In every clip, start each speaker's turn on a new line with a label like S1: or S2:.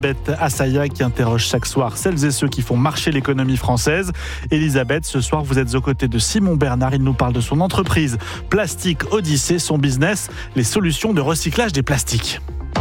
S1: Elisabeth Assaya qui interroge chaque soir celles et ceux qui font marcher l'économie française. Elisabeth, ce soir vous êtes aux côtés de Simon Bernard. Il nous parle de son entreprise Plastique Odyssée, son business, les solutions de recyclage des plastiques.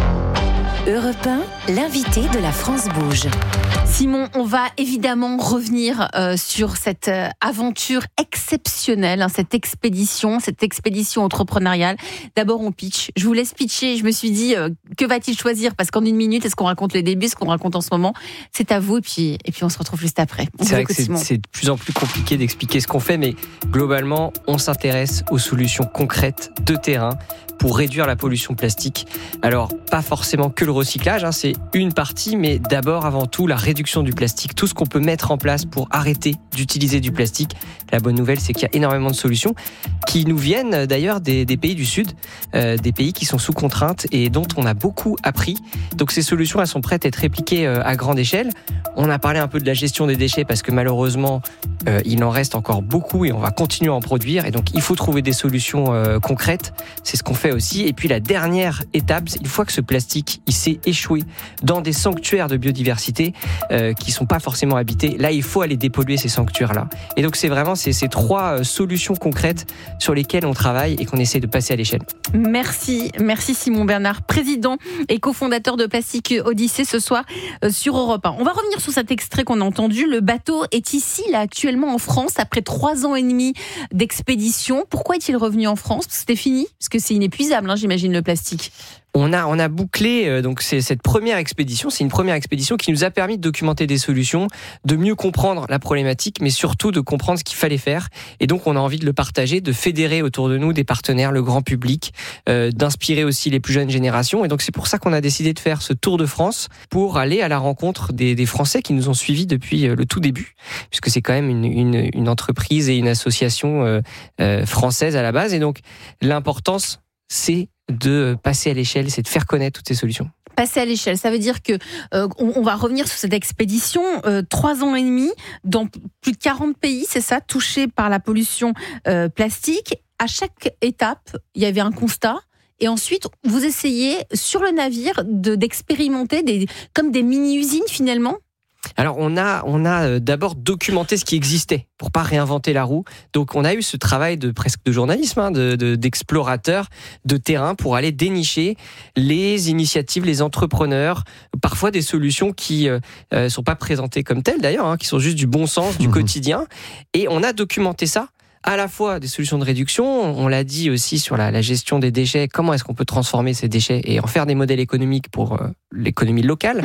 S2: Europe 1, l'invité de la France bouge.
S3: Simon, on va évidemment revenir sur cette aventure exceptionnelle, cette expédition entrepreneuriale. D'abord, on pitch. Je vous laisse pitcher. Je me suis dit, que va-t-il choisir ? Parce qu'en une minute, est-ce qu'on raconte les débuts, ce qu'on raconte en ce moment ? C'est à vous, et puis on se retrouve juste après.
S4: C'est vrai que c'est de plus en plus compliqué d'expliquer ce qu'on fait, mais globalement, on s'intéresse aux solutions concrètes de terrain pour réduire la pollution plastique. Alors, pas forcément que le recyclage, c'est une partie, mais d'abord, avant tout, la réduction du plastique. Tout ce qu'on peut mettre en place pour arrêter d'utiliser du plastique. La bonne nouvelle, c'est qu'il y a énormément de solutions qui nous viennent d'ailleurs des pays du Sud, des pays qui sont sous contrainte et dont on a beaucoup appris. Donc ces solutions, elles sont prêtes à être répliquées à grande échelle. On a parlé un peu de la gestion des déchets parce que malheureusement, il en reste encore beaucoup et on va continuer à en produire. Et donc, il faut trouver des solutions concrètes. C'est ce qu'on fait aussi. Et puis, la dernière étape, une fois que ce plastique, il s'est échoué dans des sanctuaires de biodiversité qui sont pas forcément habités, là, il faut aller dépolluer ces sanctuaires-là. Et donc, c'est vraiment ces trois solutions concrètes sur lesquelles on travaille et qu'on essaie de passer à l'échelle.
S3: Merci Simon Bernard, président et cofondateur de Plastique Odyssée ce soir sur Europe 1. On va revenir sur cet extrait qu'on a entendu. Le bateau est ici, là, actuellement en France, après 3 ans et demi d'expédition. Pourquoi est-il revenu en France ? Parce que c'était fini ? Parce que c'est inépuisable, j'imagine, le plastique.
S4: On a bouclé donc cette première expédition. C'est une première expédition qui nous a permis de documenter des solutions, de mieux comprendre la problématique, mais surtout de comprendre ce qu'il fallait faire. Et donc, on a envie de le partager, de fédérer autour de nous des partenaires, le grand public, d'inspirer aussi les plus jeunes générations. Et donc, c'est pour ça qu'on a décidé de faire ce tour de France pour aller à la rencontre des Français qui nous ont suivis depuis le tout début, puisque c'est quand même une entreprise et une association française à la base. Et donc, l'importance, c'est de passer à l'échelle, c'est de faire connaître toutes ces solutions.
S3: Passer à l'échelle, ça veut dire que on va revenir sur cette expédition, 3 ans et demi, dans plus de 40 pays, c'est ça, touchés par la pollution plastique. À chaque étape, il y avait un constat. Et ensuite, vous essayez, sur le navire, d'expérimenter comme des mini-usines, finalement ?
S4: Alors, on a d'abord documenté ce qui existait pour pas réinventer la roue. Donc, on a eu ce travail presque de journalisme, d'explorateur de terrain pour aller dénicher les initiatives, les entrepreneurs, parfois des solutions qui sont pas présentées comme telles d'ailleurs, qui sont juste du bon sens, du quotidien. Et on a documenté ça. À la fois des solutions de réduction, on l'a dit aussi sur la gestion des déchets, comment est-ce qu'on peut transformer ces déchets et en faire des modèles économiques pour l'économie locale.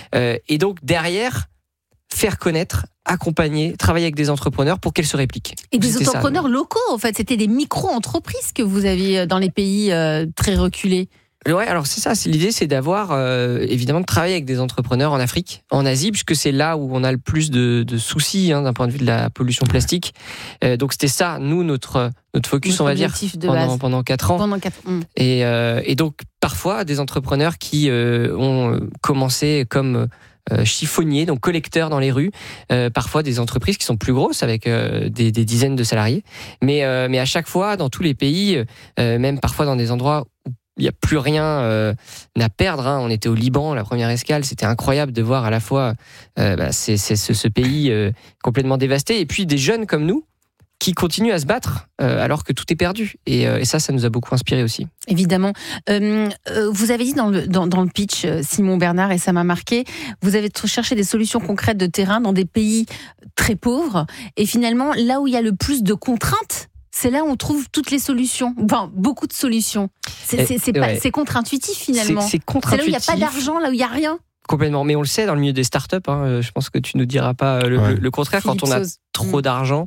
S4: Et donc derrière, faire connaître, accompagner, travailler avec des entrepreneurs pour qu'elles se répliquent.
S3: Et des entrepreneurs locaux, en fait, c'était des micro-entreprises que vous aviez dans les pays très reculés.
S4: Ouais, alors c'est ça. L'idée, c'est d'avoir évidemment de travailler avec des entrepreneurs en Afrique, en Asie, puisque c'est là où on a le plus de soucis d'un point de vue de la pollution plastique. Donc c'était ça, nous notre focus, on va dire, pendant 4 ans. Et donc parfois des entrepreneurs qui ont commencé comme chiffonniers, donc collecteurs dans les rues, parfois des entreprises qui sont plus grosses avec des dizaines de salariés. Mais à chaque fois, dans tous les pays, même parfois dans des endroits où il n'y a plus rien à perdre. On était au Liban, la première escale, c'était incroyable de voir à la fois ce pays complètement dévasté et puis des jeunes comme nous qui continuent à se battre alors que tout est perdu. Et ça nous a beaucoup inspiré aussi.
S3: Évidemment. Vous avez dit dans le pitch, Simon Bernard, et ça m'a marqué, vous avez cherché des solutions concrètes de terrain dans des pays très pauvres. Et finalement, là où il y a le plus de contraintes, c'est là où on trouve toutes les solutions. Enfin, beaucoup de solutions. C'est contre-intuitif finalement.
S4: C'est contre-intuitif.
S3: C'est là où il n'y a pas d'argent, là où il n'y a rien.
S4: Complètement. Mais on le sait dans le milieu des startups. Je pense que tu ne nous diras pas le contraire.
S3: Philippe
S4: Quand on a
S3: Sauze.
S4: trop d'argent,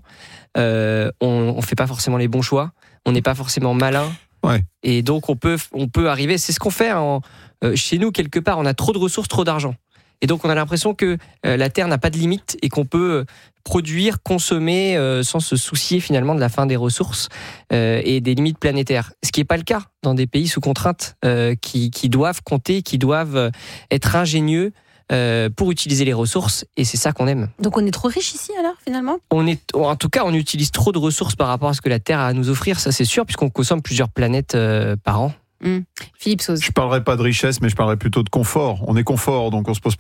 S4: on ne fait pas forcément les bons choix. On n'est pas forcément malin.
S5: Ouais.
S4: Et donc, on peut arriver. C'est ce qu'on fait chez nous, quelque part. On a trop de ressources, trop d'argent. Et donc, on a l'impression que la Terre n'a pas de limite et qu'on peut produire, consommer sans se soucier finalement de la fin des ressources et des limites planétaires. Ce qui n'est pas le cas dans des pays sous contrainte qui doivent compter, qui doivent être ingénieux pour utiliser les ressources, et c'est ça qu'on aime.
S3: Donc on est trop riche ici alors finalement ?
S4: En tout cas, on utilise trop de ressources par rapport à ce que la Terre a à nous offrir, ça c'est sûr, puisqu'on consomme plusieurs planètes par an.
S3: Philippe Sauze.
S5: Je parlerai pas de richesse, mais je parlerai plutôt de confort. On est confort, donc on se pose pas